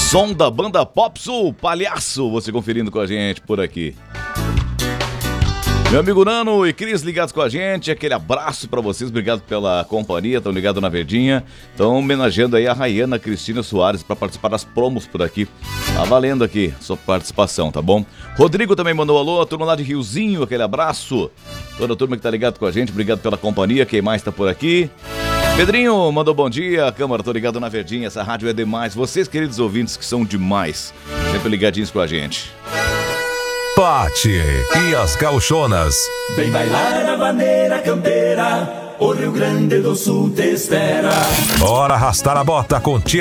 Som da banda Pop Sul, Palhaço, você conferindo com a gente por aqui. Meu amigo Nano e Cris ligados com a gente, aquele abraço pra vocês, obrigado pela companhia, estão ligados na Verdinha, estão homenageando aí a Rayana Cristina Soares pra participar das promos por aqui, tá valendo aqui sua participação, tá bom? Rodrigo também mandou alô, a turma lá de Riozinho, aquele abraço, toda a turma que tá ligado com a gente, obrigado pela companhia, quem mais tá por aqui? Pedrinho mandou bom dia, Câmara, tô ligado na Verdinha, essa rádio é demais, vocês queridos ouvintes que são demais, sempre ligadinhos com a gente. Pati e as Gauchonas. Vem bailar na bandeira campeira, o Rio Grande do Sul te espera. Bora arrastar a bota com